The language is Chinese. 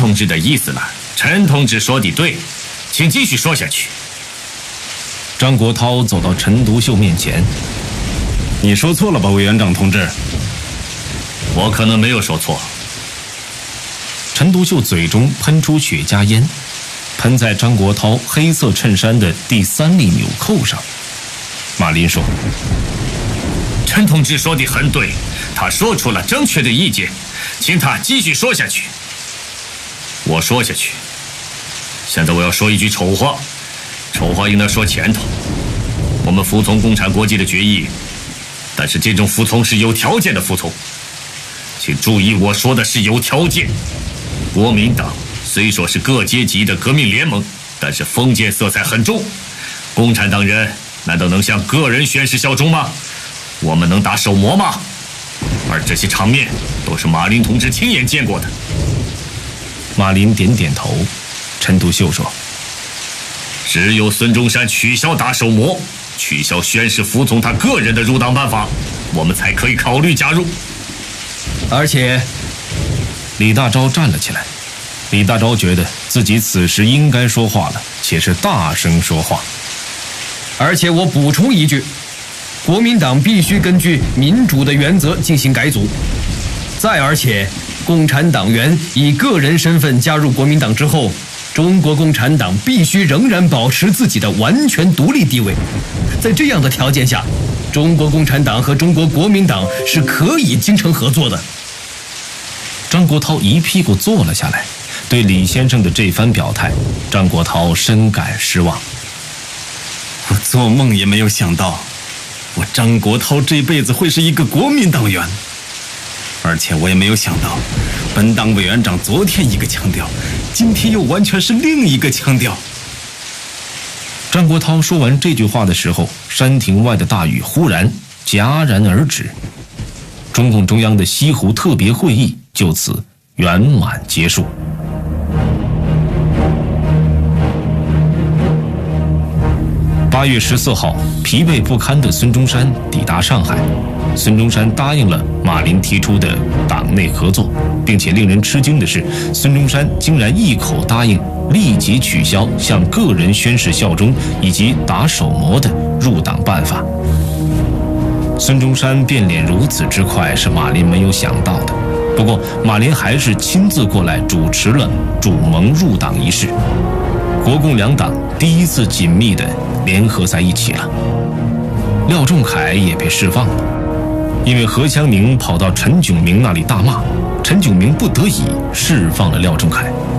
同志的意思了。陈同志说的对，请继续说下去。 张国焘走到陈独秀面前：“ 你说错了吧，委员长同志？”“ 我可能没有说错。” 陈独秀嘴中喷出雪茄烟，喷在张国焘黑色衬衫的第3粒纽扣上。马林说：“ 陈同志说的很对，他说出了正确的意见，请他继续说下去。”我说下去。现在我要说一句丑话，丑话应该说前头。我们服从共产国际的决议，但是这种服从是有条件的服从。请注意，我说的是有条件。国民党虽说是各阶级的革命联盟，但是封建色彩很重。共产党人难道能向个人宣誓效忠吗？我们能打手模吗？而这些场面都是马林同志亲眼见过的。 马林点点头。陈独秀说：“ 只有孙中山取消打手模，取消宣誓服从他个人的入党办法，我们才可以考虑加入。” 而且，李大钊站了起来。李大钊觉得自己此时应该说话了，且是大声说话。 而且我补充一句，国民党必须根据民主的原则进行改组。再而且，共产党员以个人身份加入国民党之后，中国共产党必须仍然保持自己的完全独立地位。在这样的条件下，中国共产党和中国国民党是可以精诚合作的。 张国焘一屁股坐了下来，对李先生的这番表态，张国焘深感失望。 我做梦也没有想到，我张国焘这辈子会是一个国民党员。而且我也没有想到，本党委员长昨天一个腔调，今天又完全是另一个腔调。 张国焘说完这句话的时候，山亭外的大雨忽然戛然而止。中共中央的西湖特别会议就此圆满结束。8月14号，疲惫不堪的孙中山抵达上海。孙中山答应了马林提出的党内合作，并且令人吃惊的是，孙中山竟然一口答应立即取消向个人宣誓效忠以及打手模的入党办法。孙中山变脸如此之快，是马林没有想到的。不过，马林还是亲自过来主持了主盟入党仪式。国共两党第一次紧密地联合在一起了。廖仲恺也被释放了，因为何强明跑到陈炯明那里大骂，陈炯明不得已释放了廖仲恺。